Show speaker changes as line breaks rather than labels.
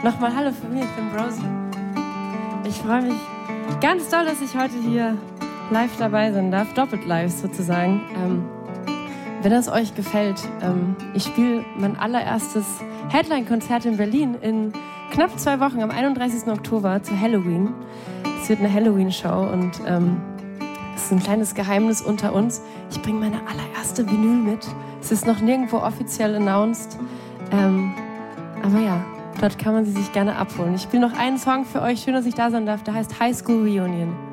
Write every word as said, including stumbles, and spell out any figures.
Nochmal Hallo von mir, ich bin Rosie. Ich freue mich ganz doll, dass ich heute hier live dabei sein darf, doppelt live sozusagen. Ähm, wenn es euch gefällt, ähm, ich spiele mein allererstes Headline-Konzert in Berlin in knapp zwei Wochen, am einunddreißigsten Oktober zu Halloween. Es wird eine Halloween-Show und ähm, es ist ein kleines Geheimnis unter uns. Ich bringe meine allererste Vinyl mit. Es ist noch nirgendwo offiziell announced. Ähm, aber ja, dort kann man sie sich gerne abholen. Ich spiele noch einen Song für euch. Schön, dass ich da sein darf. Der heißt High School Reunion.